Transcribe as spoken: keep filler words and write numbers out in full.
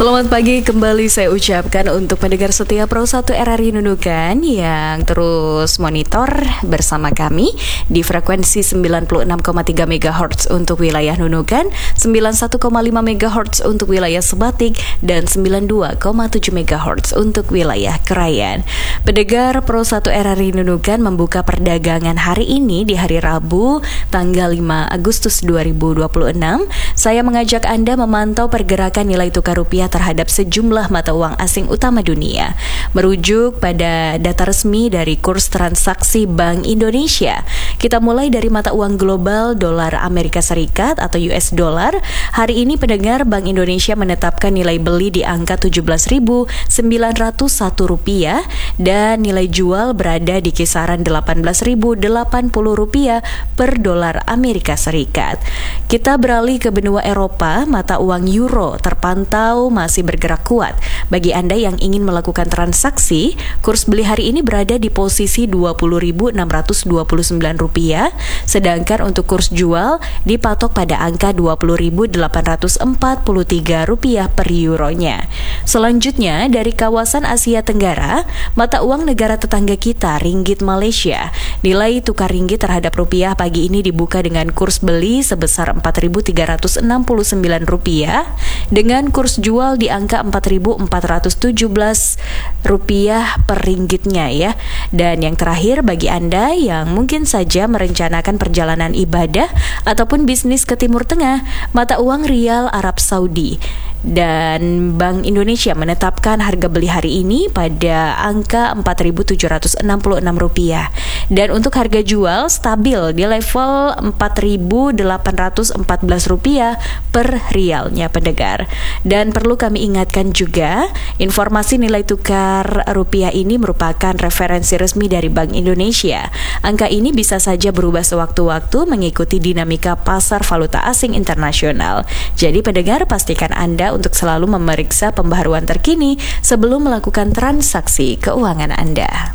Selamat pagi kembali saya ucapkan untuk pendengar setia Pro satu R R I Nunukan yang terus monitor bersama kami di frekuensi sembilan puluh enam koma tiga megahertz untuk wilayah Nunukan, sembilan puluh satu koma lima megahertz untuk wilayah Sebatik, dan sembilan puluh dua koma tujuh megahertz untuk wilayah Krayan. Pendengar Pro satu R R I Nunukan membuka perdagangan hari ini di hari Rabu tanggal lima Agustus dua ribu dua puluh enam. Saya mengajak Anda memantau pergerakan nilai tukar rupiah terhadap sejumlah mata uang asing utama dunia. Merujuk pada data resmi dari kurs transaksi Bank Indonesia, kita mulai dari mata uang global dolar Amerika Serikat atau U S dollar. Hari ini pendengar, Bank Indonesia menetapkan nilai beli di angka tujuh belas ribu sembilan ratus satu rupiah dan nilai jual berada di kisaran delapan belas ribu delapan puluh rupiah per dolar Amerika Serikat. Kita beralih ke benua Eropa, mata uang euro terpantau masih bergerak kuat. Bagi Anda yang ingin melakukan transaksi, kurs beli hari ini berada di posisi dua puluh ribu enam ratus dua puluh sembilan rupiah, sedangkan untuk kurs jual dipatok pada angka dua puluh ribu delapan ratus empat puluh tiga rupiah per euronya. Selanjutnya, dari kawasan Asia Tenggara, mata uang negara tetangga kita, ringgit Malaysia. Nilai tukar ringgit terhadap rupiah pagi ini dibuka dengan kurs beli sebesar empat ribu tiga ratus enam puluh sembilan rupiah dengan kurs jual di angka empat ribu empat ratus tujuh belas rupiah per ringgitnya ya. Dan yang terakhir, bagi Anda yang mungkin saja merencanakan perjalanan ibadah ataupun bisnis ke Timur Tengah, mata uang rial Arab Saudi dan Bank Indonesia menetapkan harga beli hari ini pada angka empat ribu tujuh ratus enam puluh enam rupiah. Dan untuk harga jual stabil di level empat ribu delapan ratus empat belas rupiah per rialnya pendengar. Dan perlu kami ingatkan juga, informasi nilai tukar rupiah ini merupakan referensi resmi dari Bank Indonesia. Angka ini bisa saja berubah sewaktu-waktu mengikuti dinamika pasar valuta asing internasional. Jadi pendengar, pastikan Anda untuk selalu memeriksa pembaharuan terkini sebelum melakukan transaksi keuangan Anda.